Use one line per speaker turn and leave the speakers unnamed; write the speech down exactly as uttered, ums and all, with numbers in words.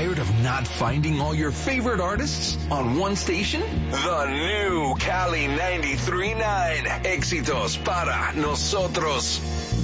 Tired of not finding all your favorite artists on one station? The new Cali ninety-three point nine. Éxitos para nosotros.